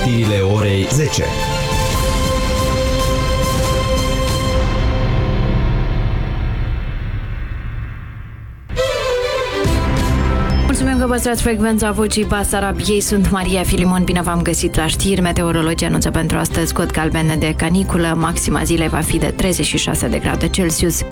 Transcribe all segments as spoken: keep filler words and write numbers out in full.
Știrile orei zece. Mulțumim că păstrați frecvența Vocii Basarabiei. Sunt Maria Filimon, bine v-am găsit la știri. Meteorologii anunță pentru astăzi cod galben de caniculă. Maxima zilei va fi de treizeci și șase de grade Celsius.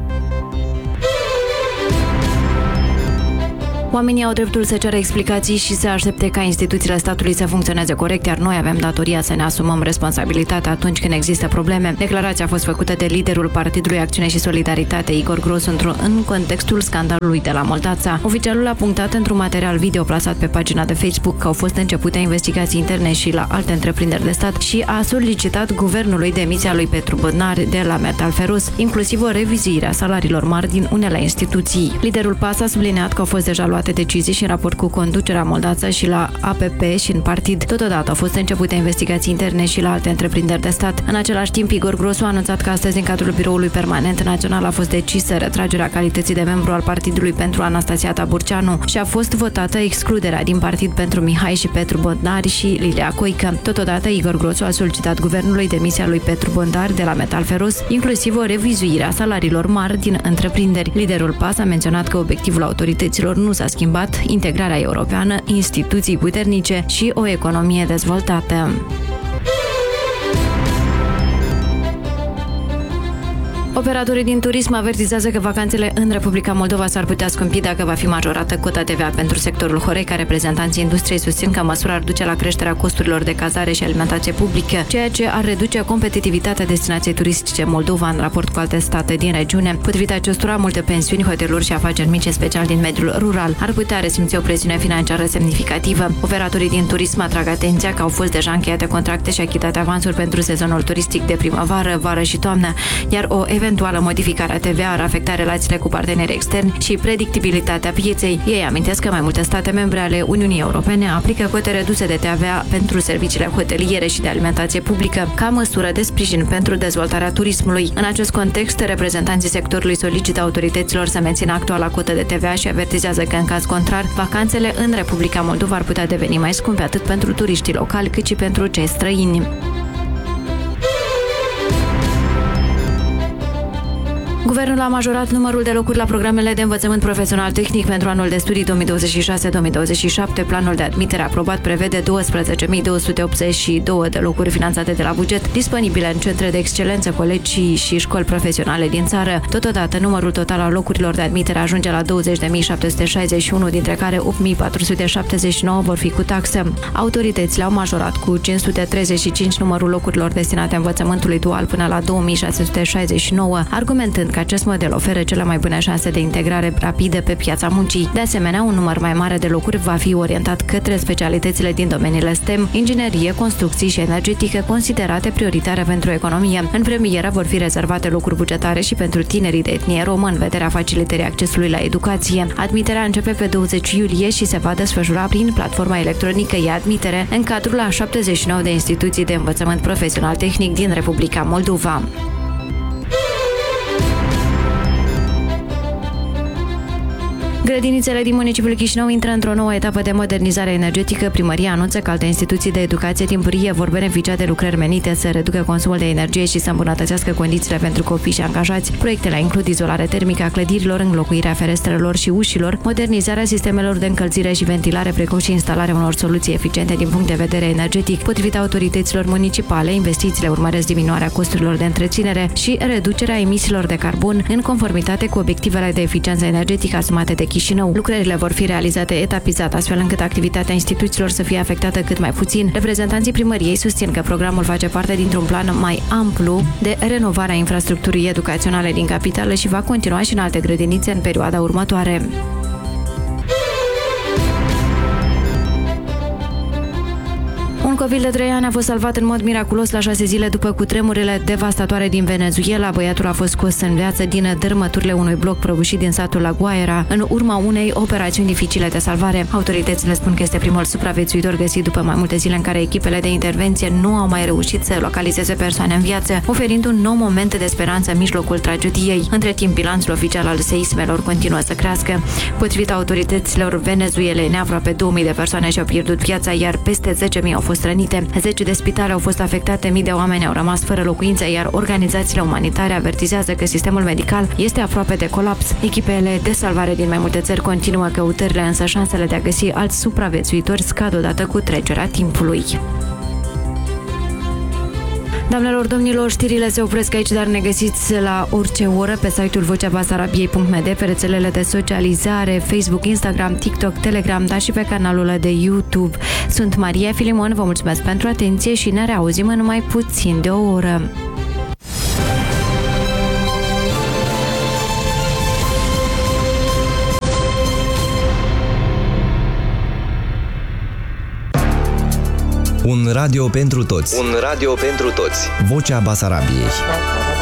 Oamenii au dreptul să ceară explicații și să aștepte ca instituțiile statului să funcționeze corect, iar noi avem datoria să ne asumăm responsabilitatea atunci când există probleme. Declarația a fost făcută de liderul Partidului Acțiune și Solidaritate, Igor Grosu, în contextul scandalului de la Moldața. Oficialul a punctat într-un material video plasat pe pagina de Facebook că au fost începute investigații interne și la alte întreprinderi de stat și a solicitat guvernului demisia lui Petru Bodnar de la Metalferos, inclusiv o revizuire a salariilor mari din unele instituții. Liderul P A S a subliniat că au fost deja luate decizii și în raport cu conducerea Moldața și la A P P și în partid. Totodată au fost începute investigații interne și la alte întreprinderi de stat. În același timp, Igor Grosu a anunțat că astăzi, în cadrul Biroului Permanent Național, a fost decisă retragerea calității de membru al partidului pentru Anastasia Taburceanu și a fost votată excluderea din partid pentru Mihai și Petru Bodnari și Lilia Coică. Totodată, Igor Grosu a solicitat guvernului demisia lui Petru Bodnar de la Metalferos, inclusiv o revizuire a salariilor mari din întreprinderi. Liderul P A S a menționat că obiectivul autorităților nu s-a schimbat: integrarea europeană, instituții puternice și o economie dezvoltată. Operatorii din turism avertizează că vacanțele în Republica Moldova s-ar putea scumpi dacă va fi majorată cota T V A pentru sectorul Horeca. Reprezentanții industriei susțin că măsura ar duce la creșterea costurilor de cazare și alimentație publică, ceea ce ar reduce competitivitatea destinației turistice Moldova în raport cu alte state din regiune. Potrivit acestora, multe pensiuni, hoteluri și afaceri mici, în special din mediul rural, ar putea resimți o presiune financiară semnificativă. Operatorii din turism atrag atenția că au fost deja încheiate contracte și achitate avansuri pentru sezonul turistic de primăvară, vară și toamnă, iar o eventuală modificare a T V A ar afecta relațiile cu partenerii externi și predictibilitatea pieței. Ei amintesc că mai multe state membre ale Uniunii Europene aplică cote reduse de T V A pentru serviciile hoteliere și de alimentație publică ca măsură de sprijin pentru dezvoltarea turismului. În acest context, reprezentanții sectorului solicită autorităților să mențină actuala cotă de T V A și avertizează că, în caz contrar, vacanțele în Republica Moldova ar putea deveni mai scumpe atât pentru turiștii locali cât și pentru cei străini. Guvernul a majorat numărul de locuri la programele de învățământ profesional tehnic pentru anul de studii două mii douăzeci și șase două mii douăzeci și șapte. Planul de admitere aprobat prevede douăsprezece mii două sute optzeci și doi de locuri finanțate de la buget, disponibile în centre de excelență, colegii și școli profesionale din țară. Totodată, numărul total al locurilor de admitere ajunge la douăzeci de mii șapte sute șaizeci și unu, dintre care opt mii patru sute șaptezeci și nouă vor fi cu taxă. Autoritățile au majorat cu cinci sute treizeci și cinci numărul locurilor destinate învățământului dual până la două mii șase sute șaizeci și nouă, argumentând că acest model oferă cele mai bune șanse de integrare rapidă pe piața muncii. De asemenea, un număr mai mare de locuri va fi orientat către specialitățile din domeniile STEM, inginerie, construcții și energetică, considerate prioritare pentru economie. În premieră vor fi rezervate locuri bugetare și pentru tinerii de etnie romă în vederea facilitării accesului la educație. Admiterea începe pe douăzeci iulie și se va desfășura prin platforma electronică e-admitere în cadrul a șaptezeci și nouă de instituții de învățământ profesional tehnic din Republica Moldova. Grădinițele din municipiul Chișinău intră într-o nouă etapă de modernizare energetică. Primăria anunță că alte instituții de educație timpurie vor beneficia de lucrări menite să reducă consumul de energie și să îmbunătățească condițiile pentru copii și angajați. Proiectele includ izolare termică a clădirilor, înlocuirea ferestrelor și ușilor, modernizarea sistemelor de încălzire și ventilare, precum și instalarea unor soluții eficiente din punct de vedere energetic. Potrivit autorităților municipale, investițiile urmăresc diminuarea costurilor de întreținere și reducerea emisiilor de carbon în conformitate cu obiectivele de eficiență energetică asumate de Chișinău. Lucrările vor fi realizate etapizat, astfel încât activitatea instituțiilor să fie afectată cât mai puțin. Reprezentanții primăriei susțin că programul face parte dintr-un plan mai amplu de renovare a infrastructurii educaționale din capitală și va continua și în alte grădinițe în perioada următoare. Un copil de trei ani a fost salvat în mod miraculos la șase zile după cutremurile devastatoare din Venezuela. Băiatul a fost scos în viață din dărâmăturile unui bloc prăbușit din satul La Guaira, în urma unei operațiuni dificile de salvare. Autoritățile spun că este primul supraviețuitor găsit după mai multe zile în care echipele de intervenție nu au mai reușit să localizeze persoane în viață, oferind un nou moment de speranță în mijlocul tragediei. Între timp, bilanțul oficial al seismelor continuă să crească. Potrivit autorităților venezuelene, aproape două mii de persoane și-au pierdut viața, iar peste zece mii au fost rănite. Zeci de spitale au fost afectate, mii de oameni au rămas fără locuințe, iar organizațiile umanitare avertizează că sistemul medical este aproape de colaps. Echipele de salvare din mai multe țări continuă căutările, însă șansele de a găsi alți supraviețuitori scad odată cu trecerea timpului. Doamnelor, domnilor, știrile se opresc aici, dar ne găsiți la orice oră pe site-ul vocea basarabiei punct m d, pe rețelele de socializare, Facebook, Instagram, TikTok, Telegram, dar și pe canalul de YouTube. Sunt Maria Filimon, vă mulțumesc pentru atenție și ne reauzim în mai puțin de o oră. Un radio pentru toți. Un radio pentru toți. Vocea Basarabiei.